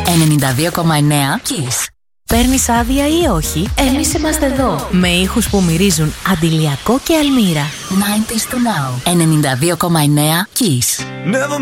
92,9 Kiss. Παίρνεις άδεια ή όχι? Εμείς είμαστε εδώ. Με ήχους που μυρίζουν Αντιλιακό και Αλμύρα. 90s to now. 92,9 Kiss.